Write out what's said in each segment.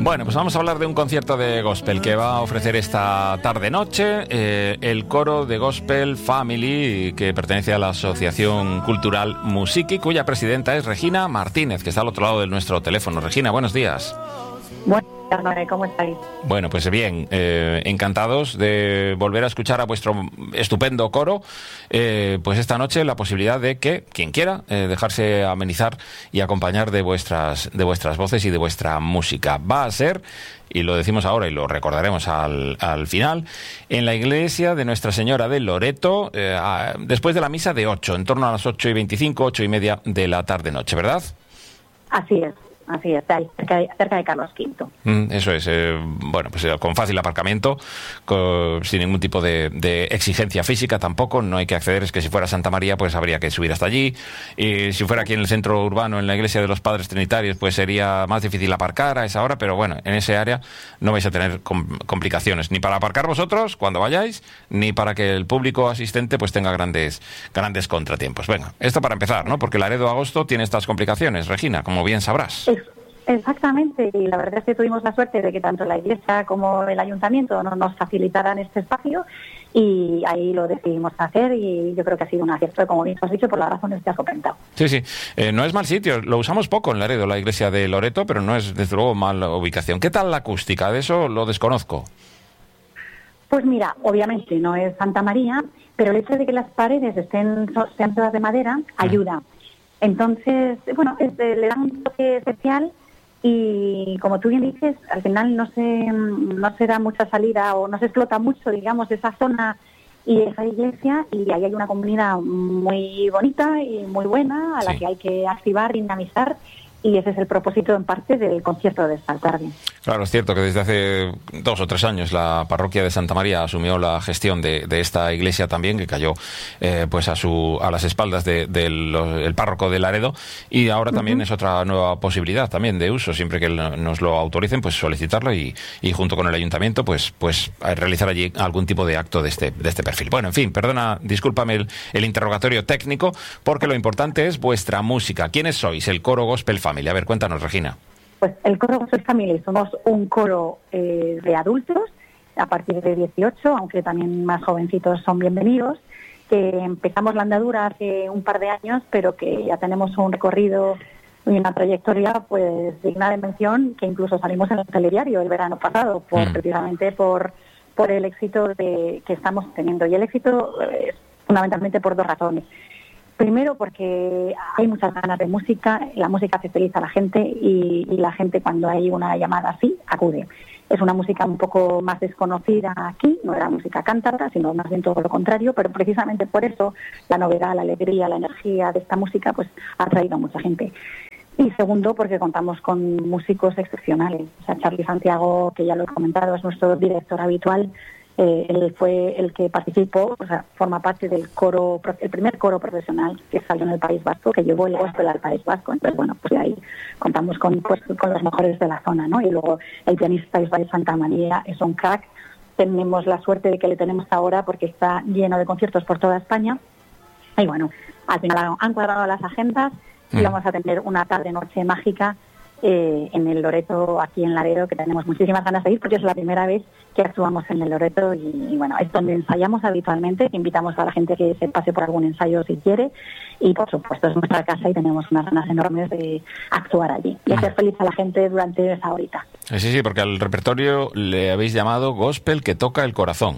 Bueno, pues vamos a hablar de un concierto de gospel que va a ofrecer esta tarde-noche el coro de Gospel Family, que pertenece a la Asociación Cultural Musiqui, cuya presidenta es Regina Martínez, que está al otro lado de nuestro teléfono. Regina, buenos días. Buenos días, ¿cómo estáis? Bueno, pues bien, encantados de volver a escuchar a vuestro estupendo coro. Pues esta noche la posibilidad de que quien quiera dejarse amenizar y acompañar de vuestras voces y de vuestra música. Va a ser, y lo decimos ahora y lo recordaremos al final, en la iglesia de Nuestra Señora de Loreto, después de la misa de 8, en torno a las 8:25, 8:30 de la tarde-noche, ¿verdad? Así es, cerca de Carlos V. Eso es, bueno, pues con fácil aparcamiento, sin ningún tipo de exigencia física tampoco, no hay que acceder, es que si fuera Santa María pues habría que subir hasta allí, y si fuera aquí en el centro urbano, en la iglesia de los Padres Trinitarios, pues sería más difícil aparcar a esa hora, pero bueno, en ese área no vais a tener complicaciones, ni para aparcar vosotros cuando vayáis, ni para que el público asistente pues tenga grandes contratiempos. Venga, esto para empezar, ¿no? Porque Laredo Agosto tiene estas complicaciones, Regina, como bien sabrás. Exactamente, y la verdad es que tuvimos la suerte de que tanto la Iglesia como el Ayuntamiento nos facilitaran este espacio y ahí lo decidimos hacer y yo creo que ha sido un acierto, como bien has dicho, por las razones que has comentado. Sí, no es mal sitio, lo usamos poco en Laredo, la Iglesia de Loreto, pero no es desde luego mala ubicación. ¿Qué tal la acústica? De eso lo desconozco. Pues mira, obviamente no es Santa María, pero el hecho de que las paredes sean todas de madera ayuda. Entonces, bueno, le da un toque especial. Y como tú bien dices, al final no se da mucha salida o no se explota mucho, digamos, esa zona y esa iglesia, y ahí hay una comunidad muy bonita y muy buena a la que hay que activar, dinamizar, y ese es el propósito en parte del concierto de esta tarde. Claro, es cierto que desde hace 2 o 3 años la parroquia de Santa María asumió la gestión de esta iglesia también, que cayó pues a las espaldas del párroco de Laredo, y ahora también es otra nueva posibilidad también de uso, siempre que nos lo autoricen, pues solicitarlo y junto con el ayuntamiento pues realizar allí algún tipo de acto de este perfil. Bueno, en fin, discúlpame el interrogatorio técnico, porque lo importante es vuestra música. ¿Quiénes sois? El coro Gospel Family. A ver, cuéntanos, Regina. Pues el coro Gospel Family somos un coro de adultos a partir de 18, aunque también más jovencitos son bienvenidos, que empezamos la andadura hace un par de años, pero que ya tenemos un recorrido y una trayectoria pues digna de mención, que incluso salimos en el telediario el verano pasado, precisamente por el éxito que estamos teniendo. Y el éxito es fundamentalmente por 2 razones. Primero, porque hay muchas ganas de música, la música hace feliz a la gente y la gente, cuando hay una llamada así, acude. Es una música un poco más desconocida aquí, no era música cántabra, sino más bien todo lo contrario, pero precisamente por eso la novedad, la alegría, la energía de esta música pues ha atraído a mucha gente. Y segundo, porque contamos con músicos excepcionales. O sea, Charly Santiago, que ya lo he comentado, es nuestro director habitual. Él fue el que participó, o sea, forma parte del coro, el primer coro profesional que salió en el País Vasco, que llevó el gospel al País Vasco. Entonces, bueno, pues ahí contamos con los mejores de la zona, ¿no? Y luego el pianista Israel Santa María es un crack. Tenemos la suerte de que le tenemos ahora porque está lleno de conciertos por toda España. Y bueno, al final han cuadrado las agendas y vamos a tener una tarde-noche mágica en el Loreto, aquí en Laredo, que tenemos muchísimas ganas de ir porque es la primera vez que actuamos en el Loreto y bueno, es donde ensayamos habitualmente, que invitamos a la gente que se pase por algún ensayo si quiere, y por supuesto es nuestra casa y tenemos unas ganas enormes de actuar allí y hacer feliz a la gente durante esa horita. Sí, porque al repertorio le habéis llamado Gospel que toca el corazón.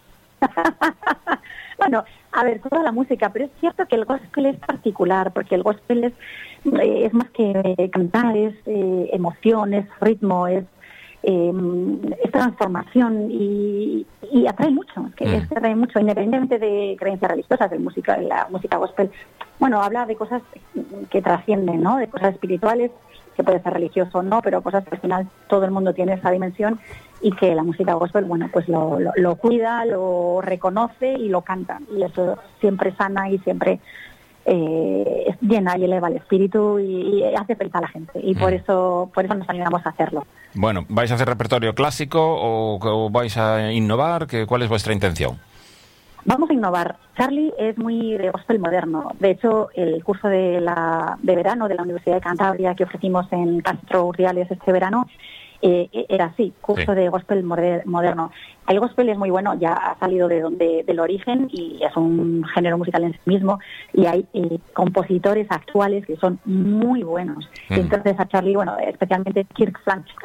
Bueno, a ver, toda la música, pero es cierto que el gospel es particular, porque el gospel es más que cantar, es emoción, es ritmo, es transformación y atrae mucho, atrae mucho, independientemente de creencias religiosas. La música gospel, bueno, habla de cosas que trascienden, ¿no? De cosas espirituales, que puede ser religioso o no, pero cosas que al final todo el mundo tiene esa dimensión y que la música gospel, bueno, pues lo cuida, lo reconoce y lo canta. Y eso siempre sana y siempre llena y eleva el espíritu y hace feliz a la gente. Y por eso nos animamos a hacerlo. Bueno, ¿vais a hacer repertorio clásico o vais a innovar? ¿Cuál es vuestra intención? Vamos a innovar. Charly es muy de gospel moderno. De hecho, el curso de verano de la Universidad de Cantabria que ofrecimos en Castro Urdiales este verano era así, curso de gospel moderno. El gospel es muy bueno, ya ha salido del origen y es un género musical en sí mismo, y hay compositores actuales que son muy buenos. Y entonces a Charlie, bueno, especialmente Kirk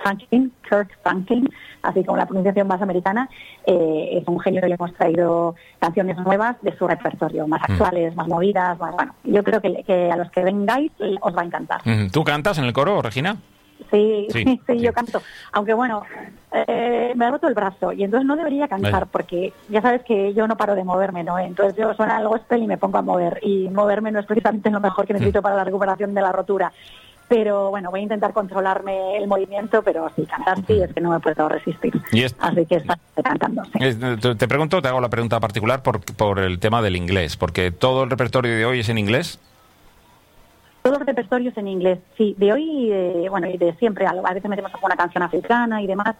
Franklin, así como la pronunciación más americana, es un genio, y le hemos traído canciones nuevas de su repertorio, más actuales, más movidas, más, bueno, yo creo que a los que vengáis os va a encantar. ¿Tú cantas en el coro, Regina? Sí, yo canto. Aunque bueno, me ha roto el brazo y entonces no debería cantar porque ya sabes que yo no paro de moverme, ¿no? Entonces yo suena el gospel y me pongo a mover, y moverme no es precisamente lo mejor que necesito para la recuperación de la rotura. Pero bueno, voy a intentar controlarme el movimiento, pero sí, cantar sí, es que no me puedo resistir. Así que está cantando, sí. Te pregunto, te hago la pregunta particular por el tema del inglés, porque todo el repertorio de hoy es en inglés. Todos los repertorios en inglés, sí, de hoy y de siempre. A veces metemos alguna canción africana y demás,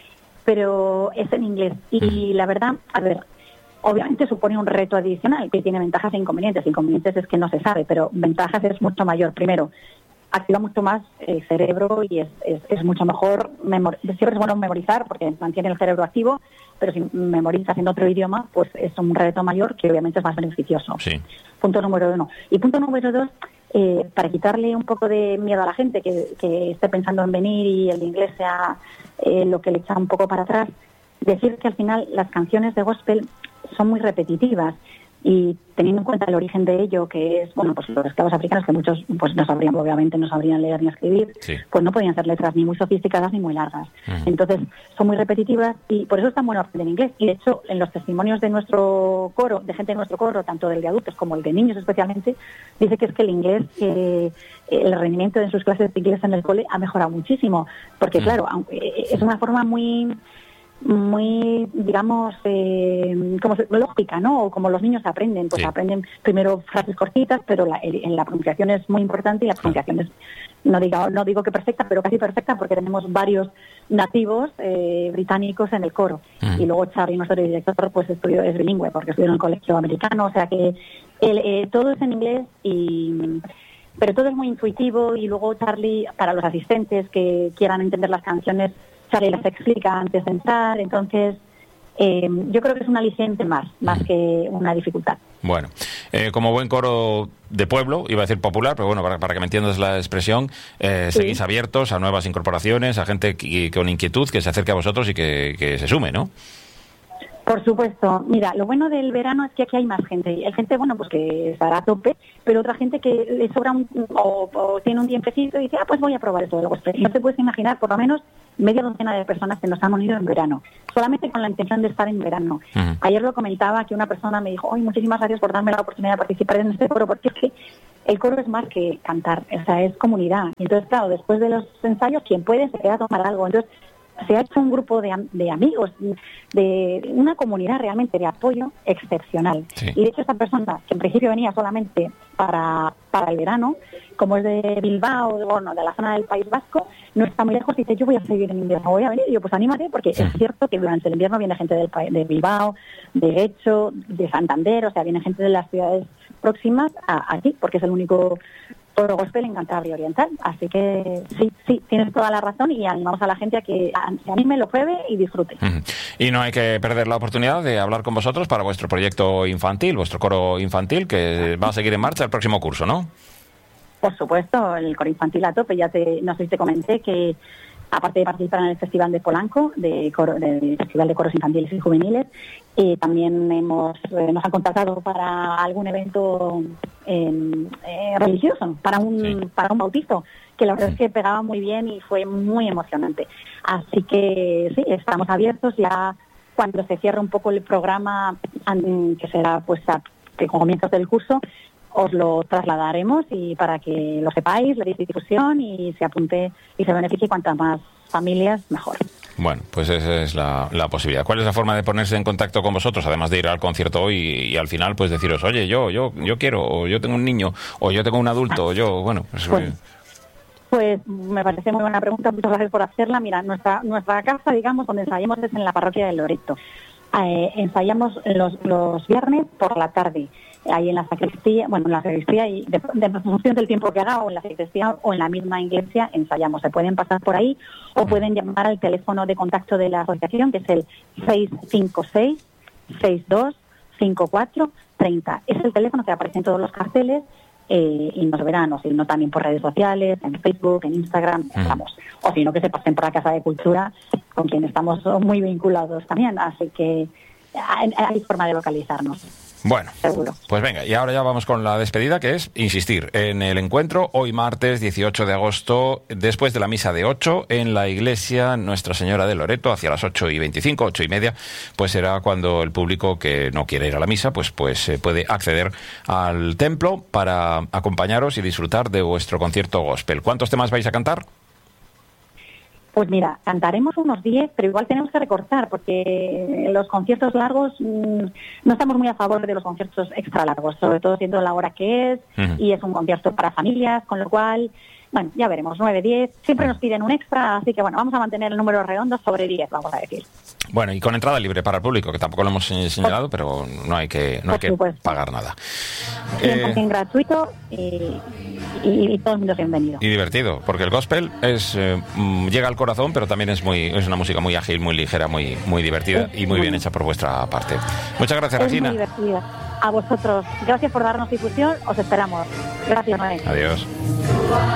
pero es en inglés. Y la verdad, a ver, obviamente supone un reto adicional que tiene ventajas e inconvenientes. Inconvenientes es que no se sabe, pero ventajas es mucho mayor. Primero, activa mucho más el cerebro y es mucho mejor. Siempre es bueno memorizar porque mantiene el cerebro activo, pero si memorizas en otro idioma, pues es un reto mayor que obviamente es más beneficioso. Sí. Punto número 1. Y punto número 2, para quitarle un poco de miedo a la gente que esté pensando en venir y el inglés sea lo que le echa un poco para atrás, decir que al final las canciones de gospel son muy repetitivas, y teniendo en cuenta el origen de ello, que es, bueno, pues los esclavos africanos, que muchos pues no sabrían leer ni escribir, pues no podían ser letras ni muy sofisticadas ni muy largas. Entonces son muy repetitivas, y por eso es tan bueno aprender inglés. Y de hecho, en los testimonios de nuestro coro, de gente de nuestro coro, tanto del de adultos como el de niños especialmente, dice que es que el inglés, el rendimiento de sus clases de inglés en el cole ha mejorado muchísimo, porque claro, es una forma muy, digamos, como lógica, ¿no? O como los niños aprenden, pues aprenden primero frases cortitas, pero la pronunciación es muy importante, y la pronunciación es, no digo que perfecta, pero casi perfecta, porque tenemos varios nativos británicos en el coro. Y luego Charlie, nuestro director, pues es bilingüe, porque estudió en un colegio americano, o sea que todo es en inglés, pero todo es muy intuitivo. Y luego Charlie, para los asistentes que quieran entender las canciones, Charlie las explica antes de entrar. Entonces yo creo que es un aliciente más que una dificultad. Bueno, como buen coro de pueblo, iba a decir popular, pero bueno, para que me entiendas la expresión, seguís abiertos a nuevas incorporaciones, a gente con inquietud que se acerque a vosotros y que se sume, ¿no? Por supuesto. Mira, lo bueno del verano es que aquí hay más gente. Hay gente, bueno, pues que estará a tope, pero otra gente que le sobra o tiene un tiempecito y dice, pues voy a probar esto de los gospel. No te puedes imaginar, por lo menos media docena de personas que nos han unido en verano, solamente con la intención de estar en verano. Ayer lo comentaba, que una persona me dijo, muchísimas gracias por darme la oportunidad de participar en este coro, porque es que el coro es más que cantar, o sea, es comunidad. Y entonces, claro, después de los ensayos, quien puede se queda a tomar algo. Entonces, se ha hecho un grupo de amigos, de una comunidad realmente de apoyo excepcional. Sí. Y de hecho esta persona, que en principio venía solamente para el verano, como es de Bilbao, de la zona del País Vasco, no está muy lejos, y dice, yo voy a seguir en invierno, voy a venir. Y yo, pues anímate, porque es cierto que durante el invierno viene gente de Bilbao, de Guecho, de Santander, o sea, viene gente de las ciudades próximas aquí, porque es el único coro gospel en Cantabria Oriental. Así que sí, tienes toda la razón, y animamos a la gente a que se anime, lo pruebe y disfrute. Y no hay que perder la oportunidad de hablar con vosotros para vuestro proyecto infantil, vuestro coro infantil, que va a seguir en marcha el próximo curso, ¿no? Por supuesto, el coro infantil a tope. No sé si te comenté que, aparte de participar en el Festival de Polanco, del Festival de Coros Infantiles y Juveniles, también nos han contratado para algún evento religioso, para un bautizo, que la verdad es que pegaba muy bien y fue muy emocionante. Así que sí, estamos abiertos. Ya cuando se cierre un poco el programa, que será pues a comienzos del curso, os lo trasladaremos, y para que lo sepáis, le deis difusión y se apunte y se beneficie cuantas más familias, mejor. Bueno, pues esa es la posibilidad. ¿Cuál es la forma de ponerse en contacto con vosotros, además de ir al concierto hoy y al final pues deciros, oye, yo quiero, o yo tengo un niño, o yo tengo un adulto, o yo, bueno... Pues me parece muy buena pregunta, muchas gracias por hacerla. Mira, nuestra casa, digamos, donde ensayamos es en la parroquia del Loreto. Ensayamos los viernes por la tarde, ahí en la sacristía, y de función del tiempo que haga, o en la sacristía o en la misma iglesia ensayamos. Se pueden pasar por ahí o pueden llamar al teléfono de contacto de la asociación, que es el 656-6254-30. Es el teléfono que aparece en todos los carteles y nos verán, o si no también por redes sociales, en Facebook, en Instagram, estamos. O si no, que se pasen por la Casa de Cultura, con quien estamos muy vinculados también, así que hay forma de localizarnos. Bueno, seguro. Pues venga, y ahora ya vamos con la despedida, que es insistir en el encuentro hoy martes 18 de agosto, después de la misa de 8, en la iglesia Nuestra Señora de Loreto, hacia las 8:25, 8:30, pues será cuando el público que no quiere ir a la misa, pues puede acceder al templo para acompañaros y disfrutar de vuestro concierto gospel. ¿Cuántos temas vais a cantar? Pues mira, cantaremos unos 10, pero igual tenemos que recortar, porque los conciertos largos no estamos muy a favor de los conciertos extra largos, sobre todo siendo la hora que es, y es un concierto para familias, con lo cual, bueno, ya veremos, 9, 10, siempre nos piden un extra, así que bueno, vamos a mantener el número redondo sobre 10, vamos a decir. Bueno, y con entrada libre para el público, que tampoco lo hemos señalado, pero no hay que pagar nada. 100% gratuito y todo el mundo es bienvenido. Y divertido, porque el gospel llega al corazón, pero también es una música muy ágil, muy ligera, muy divertida y muy bien hecha por vuestra parte. Muchas gracias, Resina. Muy divertida. A vosotros, gracias por darnos difusión, os esperamos. Gracias, Noé. Adiós.